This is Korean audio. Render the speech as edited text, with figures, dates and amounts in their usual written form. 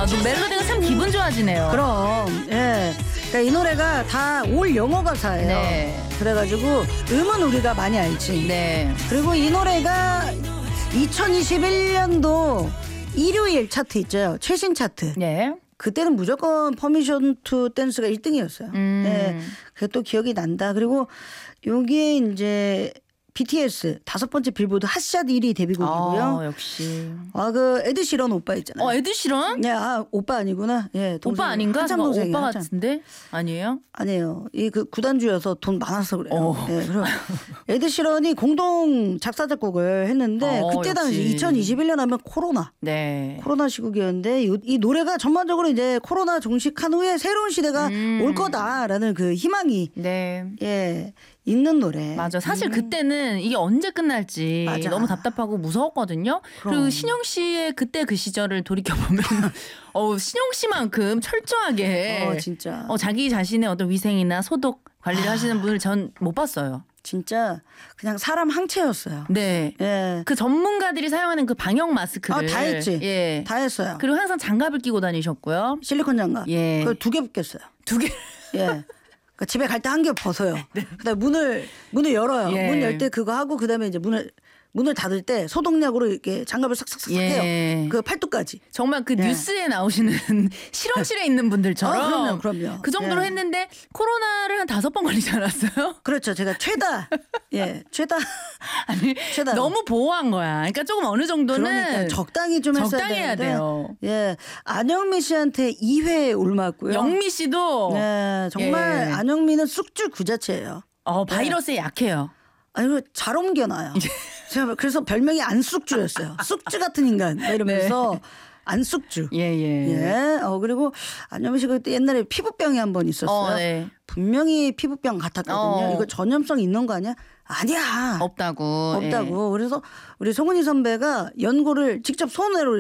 아, 멜로디가 참 기분 좋아지네요. 그럼 예. 그러니까 이 노래가 다 올 영어 가사예요. 네. 그래가지고 음은 우리가 많이 알지. 네. 그리고 이 노래가 2021년도 일요일 차트 있죠. 최신 차트. 네. 그때는 무조건 퍼미션 투 댄스가 1등이었어요. 네, 그게 또 기억이 난다. 그리고 여기에 이제 BTS 5번째 빌보드 핫샷 1위 데뷔곡이고요. 역시. 그 에드 시런 오빠 있잖아요. 에드 시런? 네, 오빠 아니구나. 예, 오빠 아닌가? 한참 동생이 오빠 한참. 같은데? 아니에요? 아니에요. 이 그 구단주여서 돈 많아서 그래요. 예, 그리고 에드 시런이 공동 작사 작곡을 했는데 그때 당시 2021년 하면 코로나. 네. 코로나 시국이었는데 이 노래가 전반적으로 이제 코로나 종식한 후에 새로운 시대가 올 거다라는 그 희망이 예, 있는 노래. 맞아. 사실 그때는 이게 언제 끝날지 맞아. 너무 답답하고 무서웠거든요. 그리고 신영 씨의 그때 그 시절을 돌이켜보면 신영 씨만큼 철저하게 진짜 자기 자신의 어떤 위생이나 소독 관리를 하시는 분을 전 못 봤어요. 진짜 그냥 사람 항체였어요. 네. 예. 그 전문가들이 사용하는 그 방역 마스크를 다 했지. 예. 다 했어요. 그리고 항상 장갑을 끼고 다니셨고요. 실리콘 장갑. 예. 그걸 2개 벗겼어요. 2개. 예. 그러니까 집에 갈 때 1개 벗어요. 네. 그다음에 문을 열어요. 예. 문 열 때 그거 하고 그다음에 이제 문을 닫을 때 소독약으로 이렇게 장갑을 싹싹싹 해요. 그 팔뚝까지. 정말 그 뉴스에 나오시는 실험실에 있는 분들처럼 그럼요. 그 정도로 했는데 코로나를 한 5번 걸리지 않았어요? 그렇죠. 제가 최다 아니 최다 너무 보호한 거야. 그러니까 조금 어느 정도는 그러니까 적당히 좀 했어야 적당해야 되는데, 돼요. 예, 안영미 씨한테 2회 올맞고요. 영미 씨도 네, 정말 안영미는 쑥주 그 자체예요. 바이러스에 약해요. 아니 잘 옮겨놔요. 제가 그래서 별명이 안쑥주였어요. 쑥주 같은 인간 이러면서 안쑥주. 예. 그리고 안영미 씨가 그때 옛날에 피부병이 한 번 있었어요. 분명히 피부병 같았거든요. 이거 전염성 있는 거 아니야? 아니야. 없다고. 그래서 우리 송은이 선배가 연고를 직접 손으로